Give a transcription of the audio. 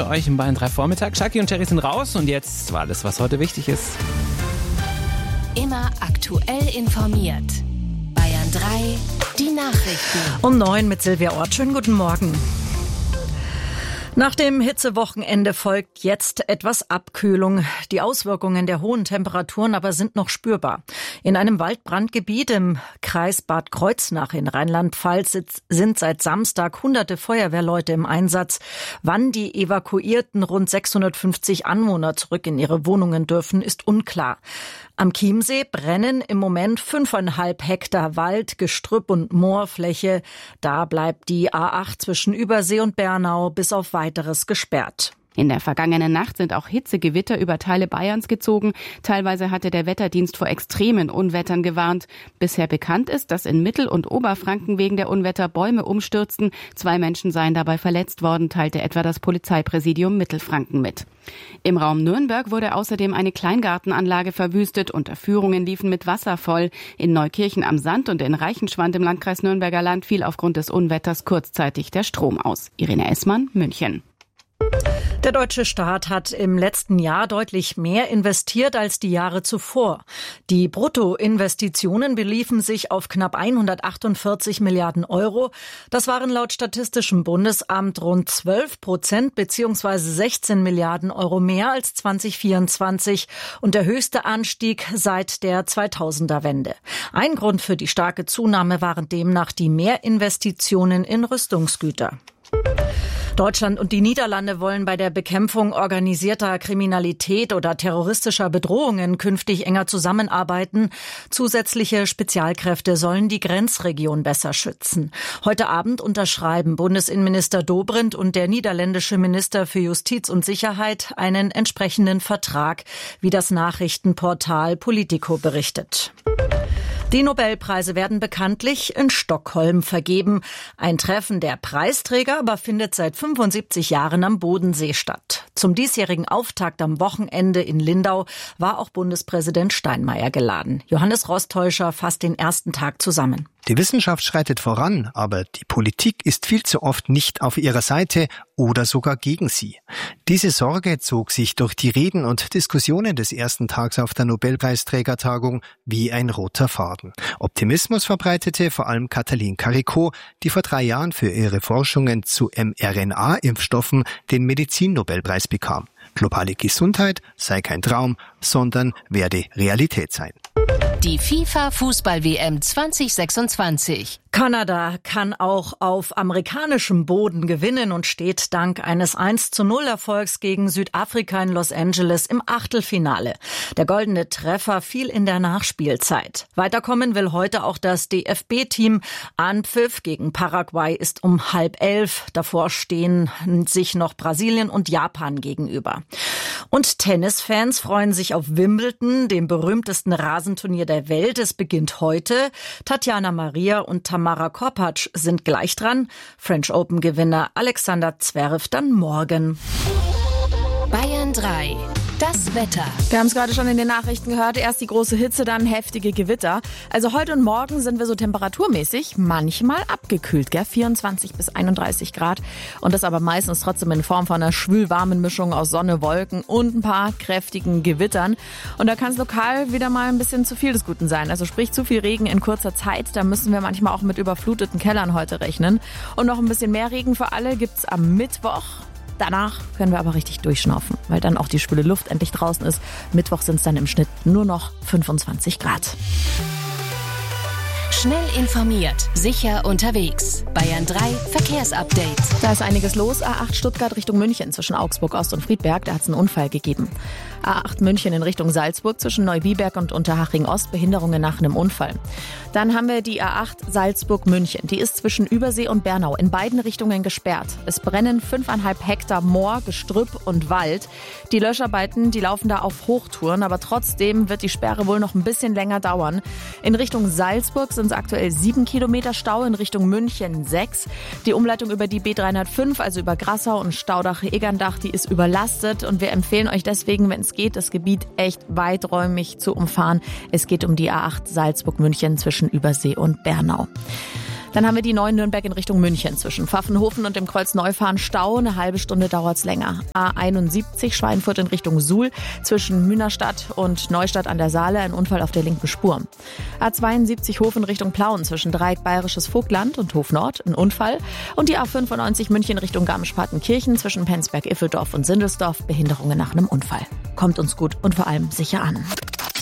bei euch im Bayern 3 Vormittag. Shaki und Terry sind raus und jetzt war alles, was heute wichtig ist. Immer aktuell informiert. Bayern 3, die Nachrichten. Um 9 mit Silvia Ort. Schönen guten Morgen. Nach dem Hitzewochenende folgt jetzt etwas Abkühlung. Die Auswirkungen der hohen Temperaturen aber sind noch spürbar. In einem Waldbrandgebiet im Kreis Bad Kreuznach in Rheinland-Pfalz sind seit Samstag hunderte Feuerwehrleute im Einsatz. Wann die evakuierten rund 650 Anwohner zurück in ihre Wohnungen dürfen, ist unklar. Am Chiemsee brennen im Moment 5,5 Hektar Wald, Gestrüpp und Moorfläche. Da bleibt die A8 zwischen Übersee und Bernau bis auf Weiteres gesperrt. In der vergangenen Nacht sind auch Hitzegewitter über Teile Bayerns gezogen. Teilweise hatte der Wetterdienst vor extremen Unwettern gewarnt. Bisher bekannt ist, dass in Mittel- und Oberfranken wegen der Unwetter Bäume umstürzten. 2 Menschen seien dabei verletzt worden, teilte etwa das Polizeipräsidium Mittelfranken mit. Im Raum Nürnberg wurde außerdem eine Kleingartenanlage verwüstet. Unterführungen liefen mit Wasser voll. In Neukirchen am Sand und in Reichenschwand im Landkreis Nürnberger Land fiel aufgrund des Unwetters kurzzeitig der Strom aus. Irene Essmann, München. Der deutsche Staat hat im letzten Jahr deutlich mehr investiert als die Jahre zuvor. Die Bruttoinvestitionen beliefen sich auf knapp 148 Milliarden Euro. Das waren laut Statistischem Bundesamt rund 12% bzw. 16 Milliarden Euro mehr als 2024 und der höchste Anstieg seit der 2000er-Wende. Ein Grund für die starke Zunahme waren demnach die Mehrinvestitionen in Rüstungsgüter. Deutschland und die Niederlande wollen bei der Bekämpfung organisierter Kriminalität oder terroristischer Bedrohungen künftig enger zusammenarbeiten. Zusätzliche Spezialkräfte sollen die Grenzregion besser schützen. Heute Abend unterschreiben Bundesinnenminister Dobrindt und der niederländische Minister für Justiz und Sicherheit einen entsprechenden Vertrag, wie das Nachrichtenportal Politico berichtet. Die Nobelpreise werden bekanntlich in Stockholm vergeben. Ein Treffen der Preisträger aber findet seit 75 Jahren am Bodensee statt. Zum diesjährigen Auftakt am Wochenende in Lindau war auch Bundespräsident Steinmeier geladen. Johannes Rostäuscher fasst den ersten Tag zusammen. Die Wissenschaft schreitet voran, aber die Politik ist viel zu oft nicht auf ihrer Seite oder sogar gegen sie. Diese Sorge zog sich durch die Reden und Diskussionen des ersten Tags auf der Nobelpreisträgertagung wie ein roter Faden. Optimismus verbreitete vor allem Katalin Karikó, die vor 3 Jahren für ihre Forschungen zu mRNA-Impfstoffen den Medizin-Nobelpreis bekam. Globale Gesundheit sei kein Traum, sondern werde Realität sein. Die FIFA-Fußball-WM 2026. Kanada kann auch auf amerikanischem Boden gewinnen und steht dank eines 1:0-Erfolgs gegen Südafrika in Los Angeles im Achtelfinale. Der goldene Treffer fiel in der Nachspielzeit. Weiterkommen will heute auch das DFB-Team. Anpfiff gegen Paraguay ist um 10:30. Davor stehen sich noch Brasilien und Japan gegenüber. Und Tennisfans freuen sich auf Wimbledon, dem berühmtesten Rasenturnier der Welt. Es beginnt heute. Tatjana Maria und Tamara Korpatsch sind gleich dran. French Open-Gewinner Alexander Zverev dann morgen. Bayern 3. Das Wetter. Wir haben es gerade schon in den Nachrichten gehört. Erst die große Hitze, dann heftige Gewitter. Also heute und morgen sind wir so temperaturmäßig manchmal abgekühlt, gell? 24 bis 31 Grad. Und das aber meistens trotzdem in Form von einer schwül-warmen Mischung aus Sonne, Wolken und ein paar kräftigen Gewittern. Und da kann es lokal wieder mal ein bisschen zu viel des Guten sein. Also sprich zu viel Regen in kurzer Zeit. Da müssen wir manchmal auch mit überfluteten Kellern heute rechnen. Und noch ein bisschen mehr Regen für alle gibt's am Mittwoch. Danach können wir aber richtig durchschnaufen, weil dann auch die schwüle Luft endlich draußen ist. Mittwoch sind es dann im Schnitt nur noch 25 Grad. Schnell informiert, sicher unterwegs. Bayern 3 Verkehrsupdate. Da ist einiges los. A8 Stuttgart Richtung München zwischen Augsburg Ost und Friedberg. Da hat es einen Unfall gegeben. A8 München in Richtung Salzburg zwischen Neubiberg und Unterhaching Ost. Behinderungen nach einem Unfall. Dann haben wir die A8 Salzburg-München. Die ist zwischen Übersee und Bernau in beiden Richtungen gesperrt. Es brennen 5,5 Hektar Moor, Gestrüpp und Wald. Die Löscharbeiten, die laufen da auf Hochtouren. Aber trotzdem wird die Sperre wohl noch ein bisschen länger dauern. In Richtung Salzburg sind es aktuell 7 Kilometer Stau, in Richtung München 6. Die Umleitung über die B305, also über Grassau und Staudach-Egerndach, die ist überlastet. Und wir empfehlen euch deswegen, wenn es geht, das Gebiet echt weiträumig zu umfahren. Es geht um die A8 Salzburg-München zwischen Übersee und Bernau. Dann haben wir die 9 Nürnberg in Richtung München. Zwischen Pfaffenhofen und dem Kreuz Neufahren Stau. Eine halbe Stunde dauert's länger. A71 Schweinfurt in Richtung Suhl. Zwischen Münnerstadt und Neustadt an der Saale ein Unfall auf der linken Spur. A72 Hof in Richtung Plauen. Zwischen Dreieck Bayerisches Vogtland und Hof Nord ein Unfall. Und die A95 München Richtung Garmisch-Partenkirchen. Zwischen Penzberg-Iffeldorf und Sindelsdorf Behinderungen nach einem Unfall. Kommt uns gut und vor allem sicher an.